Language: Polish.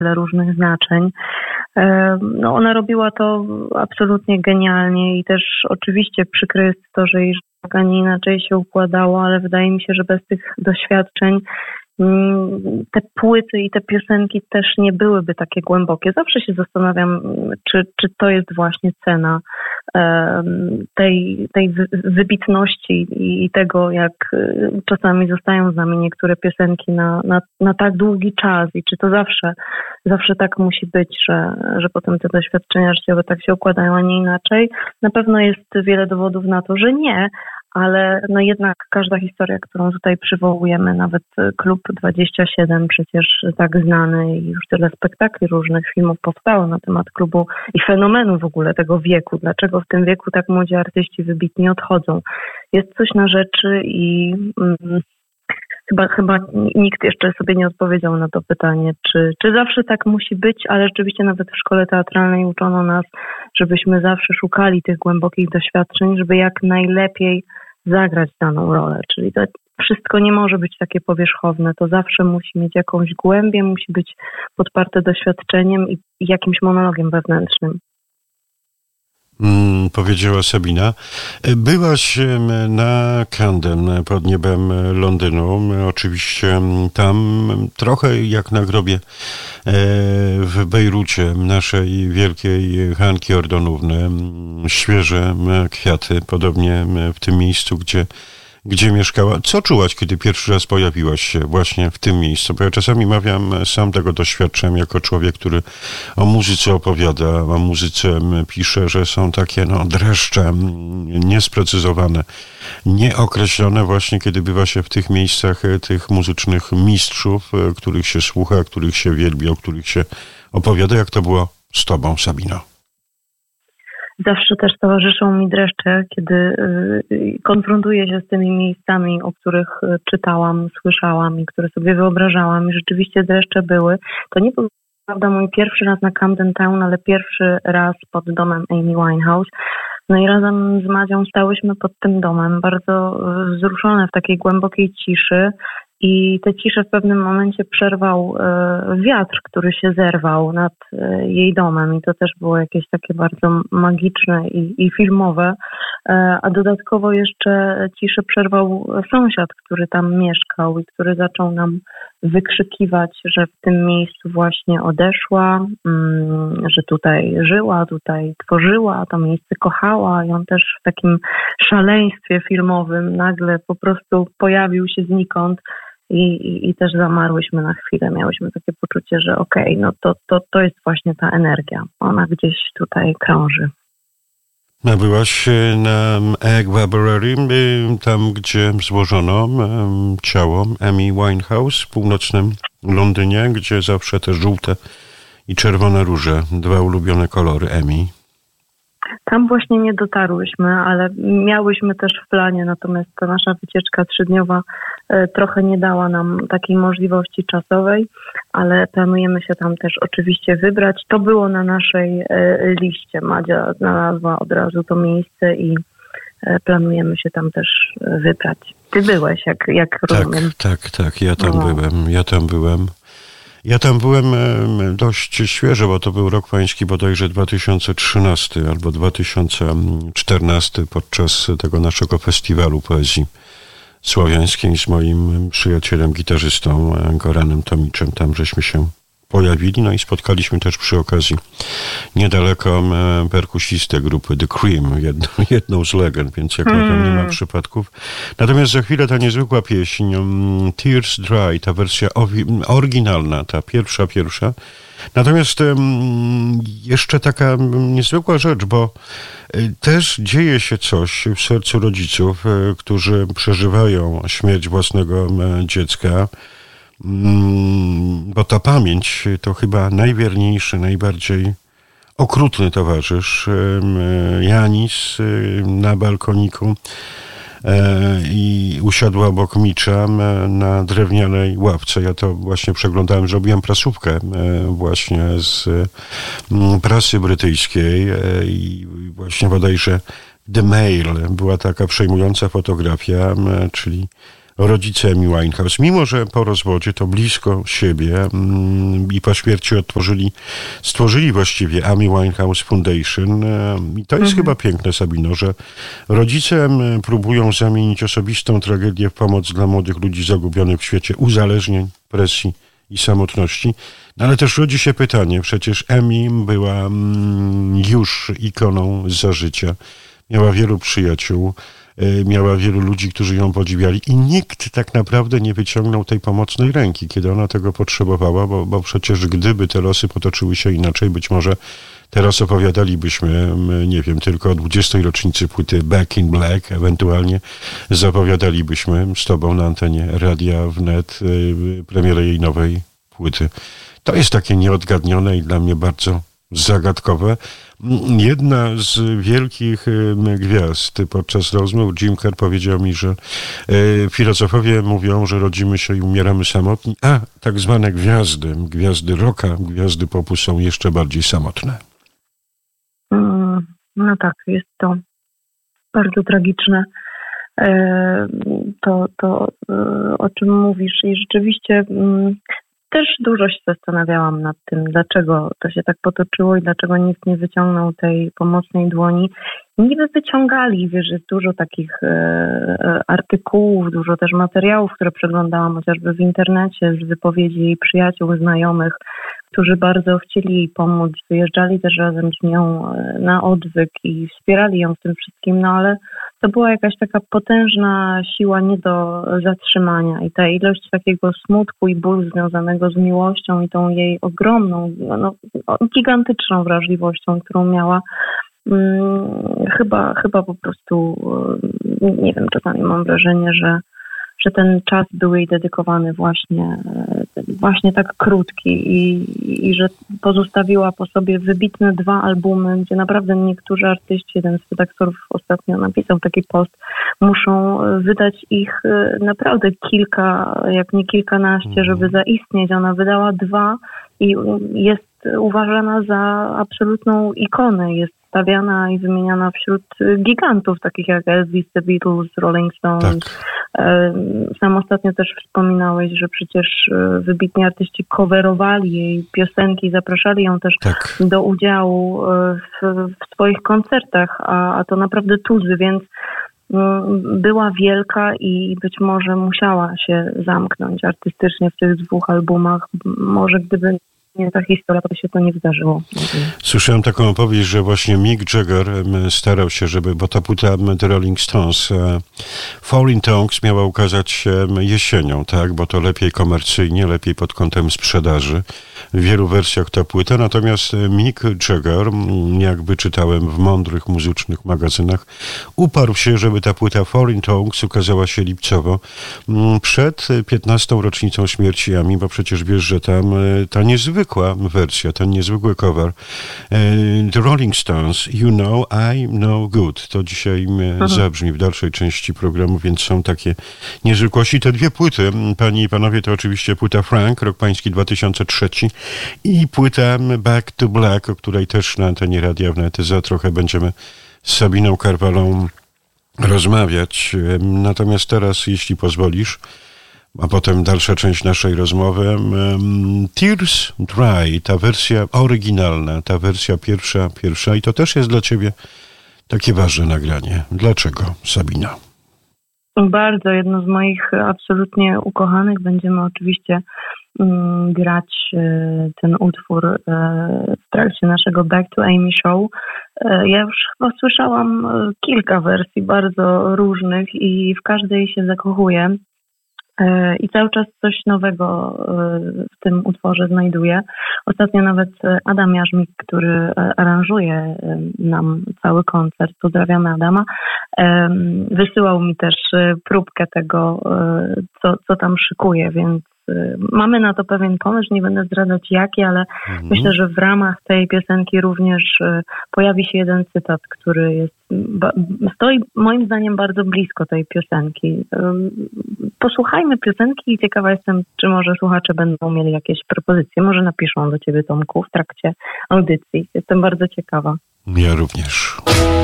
wiele różnych znaczeń. No ona robiła to absolutnie genialnie i też oczywiście przykre jest to, że jej tak, a nie inaczej się układało, ale wydaje mi się, że bez tych doświadczeń te płyty i te piosenki też nie byłyby takie głębokie. Zawsze się zastanawiam, czy to jest właśnie cena tej wybitności i tego, jak czasami zostają z nami niektóre piosenki na tak długi czas i czy to zawsze tak musi być, że potem te doświadczenia życiowe tak się układają, a nie inaczej. Na pewno jest wiele dowodów na to, że nie, ale no jednak każda historia, którą tutaj przywołujemy, nawet Klub 27, przecież tak znany i już tyle spektakli różnych filmów powstało na temat klubu i fenomenu w ogóle tego wieku. Dlaczego w tym wieku tak młodzi artyści wybitni odchodzą? Jest coś na rzeczy i chyba nikt jeszcze sobie nie odpowiedział na to pytanie, czy zawsze tak musi być, ale rzeczywiście nawet w szkole teatralnej uczono nas, żebyśmy zawsze szukali tych głębokich doświadczeń, żeby jak najlepiej zagrać daną rolę. Czyli to wszystko nie może być takie powierzchowne, to zawsze musi mieć jakąś głębię, musi być podparte doświadczeniem i jakimś monologiem wewnętrznym. Powiedziała Sabina. Byłaś na Camden pod niebem Londynu. Oczywiście tam trochę jak na grobie w Bejrucie naszej wielkiej Hanki Ordonówny. Świeże kwiaty, podobnie w tym miejscu, gdzie mieszkała. Co czułaś, kiedy pierwszy raz pojawiłaś się właśnie w tym miejscu? Bo ja czasami sam tego doświadczam jako człowiek, który o muzyce opowiada, o muzyce pisze, że są takie dreszcze niesprecyzowane, nieokreślone właśnie, kiedy bywa się w tych miejscach tych muzycznych mistrzów, których się słucha, których się wielbi, o których się opowiada. Jak to było z tobą, Sabino? Zawsze też towarzyszą mi dreszcze, kiedy konfrontuję się z tymi miejscami, o których czytałam, słyszałam i które sobie wyobrażałam. I rzeczywiście dreszcze były. To nie był, prawda, mój pierwszy raz na Camden Town, ale pierwszy raz pod domem Amy Winehouse. No i razem z Madzią stałyśmy pod tym domem, bardzo wzruszone w takiej głębokiej ciszy. I tę ciszę w pewnym momencie przerwał wiatr, który się zerwał nad jej domem i to też było jakieś takie bardzo magiczne i filmowe. A dodatkowo jeszcze ciszę przerwał sąsiad, który tam mieszkał i który zaczął nam wykrzykiwać, że w tym miejscu właśnie odeszła, że tutaj żyła, tutaj tworzyła, to miejsce kochała i on też w takim szaleństwie filmowym nagle po prostu pojawił się znikąd. I też zamarłyśmy na chwilę. Miałyśmy takie poczucie, że okej, no to jest właśnie ta energia. Ona gdzieś tutaj krąży. A byłaś na Egg Library, tam gdzie złożono ciało Amy Winehouse w północnym Londynie, gdzie zawsze te żółte i czerwone róże, dwa ulubione kolory Amy. Tam właśnie nie dotarłyśmy, ale miałyśmy też w planie, natomiast ta nasza wycieczka 3-dniowa trochę nie dała nam takiej możliwości czasowej, ale planujemy się tam też oczywiście wybrać. To było na naszej liście. Madzia znalazła od razu to miejsce i planujemy się tam też wybrać. Ty byłeś, jak rozumiem. Tak, ja tam byłem. Ja tam byłem dość świeżo, bo to był rok pański bodajże 2013 albo 2014 podczas tego naszego festiwalu poezji słowiańskiej z moim przyjacielem, gitarzystą Goranem Tomiczem. Tam żeśmy się pojawili, no i spotkaliśmy też przy okazji niedaleko perkusistę grupy The Cream, jedną z legend, więc jak tam nie ma przypadków. Natomiast za chwilę ta niezwykła pieśń Tears Dry, ta wersja oryginalna, ta pierwsza. Natomiast jeszcze taka niezwykła rzecz, bo też dzieje się coś w sercu rodziców, którzy przeżywają śmierć własnego dziecka, bo ta pamięć to chyba najwierniejszy, najbardziej okrutny towarzysz. Janis na balkoniku i usiadła obok Mitcha na drewnianej ławce. Ja to właśnie przeglądałem, zrobiłem prasówkę właśnie z prasy brytyjskiej i właśnie bodajże The Mail była taka przejmująca fotografia, czyli rodzice Amy Winehouse. Mimo że po rozwodzie to blisko siebie i po śmierci stworzyli właściwie Amy Winehouse Foundation. I to jest chyba piękne, Sabino, że rodzice próbują zamienić osobistą tragedię w pomoc dla młodych ludzi zagubionych w świecie uzależnień, presji i samotności. No ale też rodzi się pytanie, przecież Amy była już ikoną za życia. Miała wielu przyjaciół, miała wielu ludzi, którzy ją podziwiali i nikt tak naprawdę nie wyciągnął tej pomocnej ręki, kiedy ona tego potrzebowała, bo przecież gdyby te losy potoczyły się inaczej, być może teraz opowiadalibyśmy, nie wiem, tylko o 20. rocznicy płyty Back in Black, ewentualnie zapowiadalibyśmy z tobą na antenie Radia Wnet premierę jej nowej płyty. To jest takie nieodgadnione i dla mnie bardzo zagadkowe. Jedna z wielkich gwiazd podczas rozmów, Jim Kerr, powiedział mi, że filozofowie mówią, że rodzimy się i umieramy samotni, a tak zwane gwiazdy rocka, gwiazdy popu są jeszcze bardziej samotne. No tak, jest to bardzo tragiczne. To o czym mówisz i rzeczywiście też dużo się zastanawiałam nad tym, dlaczego to się tak potoczyło i dlaczego nikt nie wyciągnął tej pomocnej dłoni. Niby wyciągali, wiesz, jest dużo takich artykułów, dużo też materiałów, które przeglądałam chociażby w internecie z wypowiedzi jej przyjaciół, znajomych, którzy bardzo chcieli jej pomóc, wyjeżdżali też razem z nią na odwyk i wspierali ją w tym wszystkim, no ale to była jakaś taka potężna siła nie do zatrzymania i ta ilość takiego smutku i bólu związanego z miłością i tą jej ogromną, gigantyczną wrażliwością, którą miała, chyba po prostu, nie wiem, czasami mam wrażenie, że ten czas był jej dedykowany właśnie tak krótki i że pozostawiła po sobie wybitne 2 albumy, gdzie naprawdę niektórzy artyści, jeden z redaktorów ostatnio napisał taki post, muszą wydać ich naprawdę kilka, jak nie kilkanaście, żeby zaistnieć. Ona wydała 2 i jest uważana za absolutną ikonę, jest stawiana i wymieniana wśród gigantów, takich jak Elvis, The Beatles, Rolling Stones. Tak. Sam ostatnio też wspominałeś, że przecież wybitni artyści coverowali jej piosenki, zapraszali ją też do udziału w swoich koncertach, a to naprawdę tuzy, więc była wielka i być może musiała się zamknąć artystycznie w tych 2 albumach. Może gdyby nie ta historia, to się to nie wydarzyło. Słyszałem taką opowieść, że właśnie Mick Jagger starał się, bo ta płyta The Rolling Stones Falling Tongues miała ukazać się jesienią, tak, bo to lepiej komercyjnie, lepiej pod kątem sprzedaży. W wielu wersjach ta płyta, natomiast Mick Jagger, jakby czytałem w mądrych muzycznych magazynach, uparł się, żeby ta płyta Falling Tongues ukazała się lipcowo przed 15. rocznicą śmierci Amy, bo przecież wiesz, że tam ta niezwykła wersja, ten niezwykły cover The Rolling Stones, You Know, I Know Good. To dzisiaj zabrzmi w dalszej części programu, więc są takie niezwykłości. Te 2 płyty, panie i panowie, to oczywiście płyta Frank, rok pański 2003 i płyta Back to Black, o której też na antenie Radia Wnet za trochę będziemy z Sabiną Karwalą rozmawiać. Natomiast teraz, jeśli pozwolisz, a potem dalsza część naszej rozmowy. Tears Dry, ta wersja oryginalna, ta wersja pierwsza i to też jest dla ciebie takie ważne nagranie. Dlaczego, Sabina? Bardzo, jedno z moich absolutnie ukochanych. Będziemy oczywiście grać ten utwór w trakcie naszego Back to Amy Show. Ja już chyba słyszałam kilka wersji bardzo różnych i w każdej się zakochuję. I cały czas coś nowego w tym utworze znajduję. Ostatnio nawet Adam Jarzmik, który aranżuje nam cały koncert, pozdrawiamy Adama, wysyłał mi też próbkę tego, co tam szykuje, więc mamy na to pewien pomysł, nie będę zdradzać jaki, ale myślę, że w ramach tej piosenki również pojawi się jeden cytat, który stoi moim zdaniem bardzo blisko tej piosenki. Posłuchajmy piosenki i ciekawa jestem, czy może słuchacze będą mieli jakieś propozycje. Może napiszą do ciebie, Tomku, w trakcie audycji. Jestem bardzo ciekawa. Ja również.